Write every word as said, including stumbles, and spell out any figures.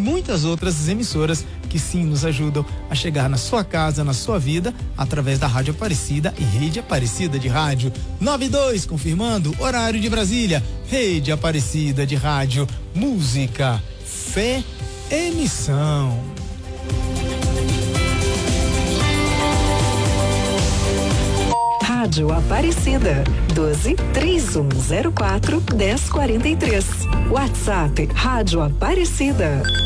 muitas outras emissoras que sim nos ajudam a chegar na sua casa, na sua vida, através da Rádio Aparecida e Rede Aparecida de Rádio. nove dois, confirmando, horário de Brasília, Rede Aparecida de Rádio, música, fé, emissão. Rádio Aparecida, doze, três um zero quatro, dez quarenta e três. WhatsApp Rádio Aparecida.